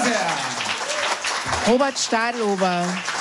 sehr. Robert Stadlober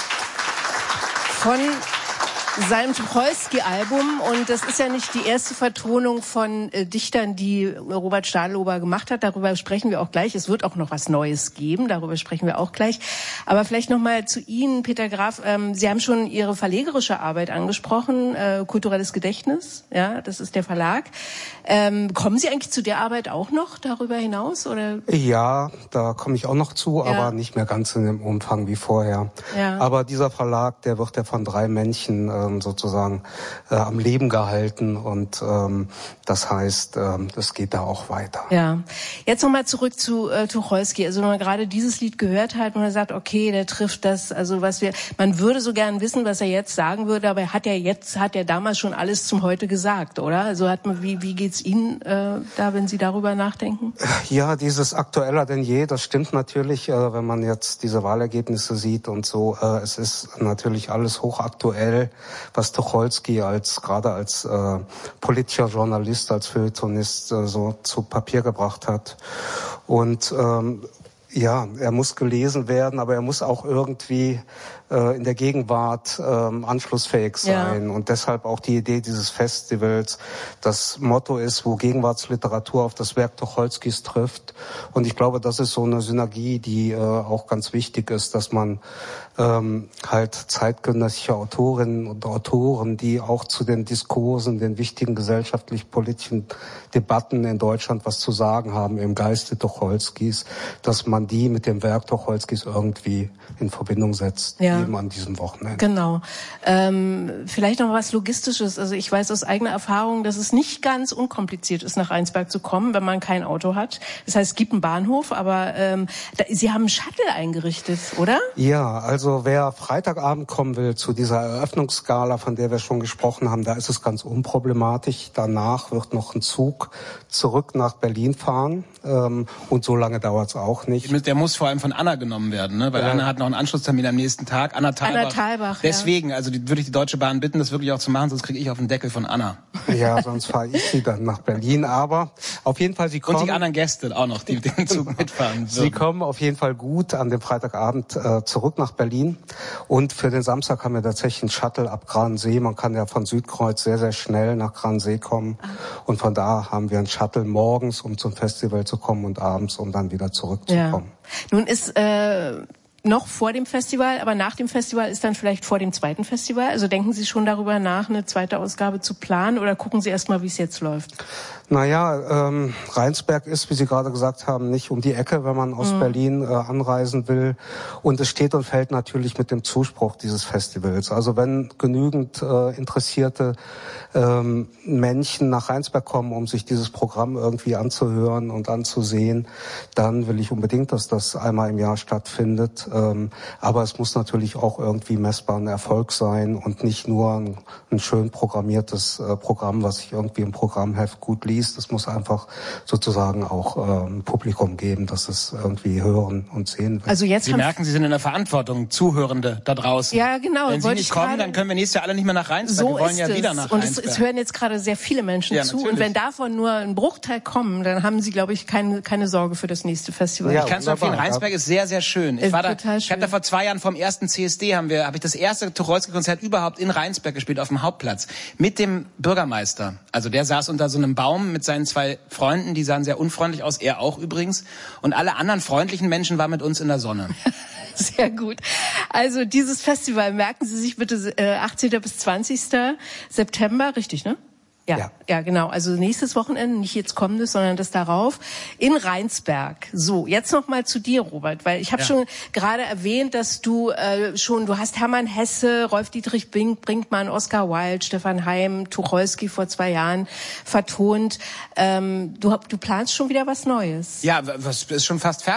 von seinem Tucholsky-Album, und das ist ja nicht die erste Vertonung von Dichtern, die Robert Stadlober gemacht hat. Darüber sprechen wir auch gleich. Es wird auch noch was Neues geben. Darüber sprechen wir auch gleich. Aber vielleicht noch mal zu Ihnen, Peter Graf. Sie haben schon Ihre verlegerische Arbeit angesprochen, Kulturelles Gedächtnis. Ja, das ist der Verlag. Kommen Sie eigentlich zu der Arbeit auch noch darüber hinaus, oder? Ja, da komme ich auch noch zu, aber nicht mehr ganz in dem Umfang wie vorher. Ja. Aber dieser Verlag, der wird ja von 3 Männchen sozusagen am Leben gehalten, und das heißt, es geht da auch weiter. Ja, jetzt nochmal zurück zu Tucholsky. Also wenn man gerade dieses Lied gehört hat und man sagt, okay, der trifft das, also man würde so gern wissen, was er jetzt sagen würde, aber er hat ja damals schon alles zum Heute gesagt, oder? Also wie geht's Ihnen da, wenn Sie darüber nachdenken? Ja, dieses aktueller denn je, das stimmt natürlich, wenn man jetzt diese Wahlergebnisse sieht und so. Es ist natürlich alles hochaktuell, was Tucholsky gerade als politischer Journalist, als Feuilletonist so zu Papier gebracht hat. Und ja, er muss gelesen werden, aber er muss auch irgendwie in der Gegenwart anschlussfähig sein. Ja. Und deshalb auch die Idee dieses Festivals. Das Motto ist, wo Gegenwartsliteratur auf das Werk Tucholskys trifft. Und ich glaube, das ist so eine Synergie, die auch ganz wichtig ist, dass man halt zeitgenössische Autorinnen und Autoren, die auch zu den Diskursen, den wichtigen gesellschaftlich-politischen Debatten in Deutschland was zu sagen haben im Geiste Tucholskys, dass man die mit dem Werk Tucholskys irgendwie in Verbindung setzt, eben an diesem Wochenende. Genau. Vielleicht noch was Logistisches. Also ich weiß aus eigener Erfahrung, dass es nicht ganz unkompliziert ist, nach Rheinsberg zu kommen, wenn man kein Auto hat. Das heißt, es gibt einen Bahnhof, aber Sie haben einen Shuttle eingerichtet, oder? Ja, also wer Freitagabend kommen will zu dieser Eröffnungsgala, von der wir schon gesprochen haben, da ist es ganz unproblematisch. Danach wird noch ein Zug zurück nach Berlin fahren, und so lange dauert es auch nicht. Der muss vor allem von Anna genommen werden, ne? Weil Anna hat noch einen Anschlusstermin am nächsten Tag. Anna Thalbach. Deswegen, also würde ich die Deutsche Bahn bitten, das wirklich auch zu machen, sonst kriege ich auf den Deckel von Anna. Ja, sonst fahre ich sie dann nach Berlin. Aber auf jeden Fall, Sie kommen... Und die anderen Gäste auch noch, die den Zug mitfahren würden. Sie kommen auf jeden Fall gut an dem Freitagabend zurück nach Berlin. Und für den Samstag haben wir tatsächlich einen Shuttle ab Gransee. Man kann ja von Südkreuz sehr, sehr schnell nach Gransee kommen. Und von da haben wir einen Shuttle morgens, um zum Festival zu kommen, und abends, um dann wieder zurückzukommen. Ja. Nun ist noch vor dem Festival, aber nach dem Festival ist dann vielleicht vor dem zweiten Festival. Also denken Sie schon darüber nach, eine zweite Ausgabe zu planen, oder gucken Sie erst mal, wie es jetzt läuft? Naja, Rheinsberg ist, wie Sie gerade gesagt haben, nicht um die Ecke, wenn man aus Berlin anreisen will. Und es steht und fällt natürlich mit dem Zuspruch dieses Festivals. Also wenn genügend interessierte Menschen nach Rheinsberg kommen, um sich dieses Programm irgendwie anzuhören und anzusehen, dann will ich unbedingt, dass das einmal im Jahr stattfindet. Aber es muss natürlich auch irgendwie messbar ein Erfolg sein und nicht nur ein schön programmiertes Programm, was sich irgendwie im Programmheft gut liest. Es muss einfach sozusagen auch ein Publikum geben, das es irgendwie hören und sehen will. Also jetzt Sie merken, Sie sind in der Verantwortung, Zuhörende da draußen. Ja, genau. Wenn Sie nicht kommen, dann können wir nächstes Jahr alle nicht mehr nach Rheinsberg. So wir wollen ja wieder nach Und Rheinsberg. es hören jetzt gerade sehr viele Menschen zu. Natürlich. Und wenn davon nur ein Bruchteil kommen, dann haben Sie, glaube ich, keine Sorge für das nächste Festival. Ja, ich kann es empfehlen. Rheinsberg ist sehr, sehr schön. Ich habe da vor 2 Jahren vom ersten CSD habe ich das erste Tucholsky-Konzert überhaupt in Rheinsberg gespielt, auf dem Hauptplatz. Mit dem Bürgermeister. Also der saß unter so einem Baum mit seinen 2 Freunden, die sahen sehr unfreundlich aus, er auch übrigens. Und alle anderen freundlichen Menschen waren mit uns in der Sonne. Sehr gut. Also dieses Festival, merken Sie sich bitte, 18. bis 20. September, richtig, ne? Ja, genau. Also nächstes Wochenende, nicht jetzt kommendes, sondern das darauf, in Rheinsberg. So, jetzt noch mal zu dir, Robert, weil ich habe schon gerade erwähnt, dass du du hast Hermann Hesse, Rolf-Dietrich Brinkmann, Oscar Wilde, Stefan Heym, Tucholsky vor 2 Jahren vertont. Du planst schon wieder was Neues. Ja, was ist schon fast fertig.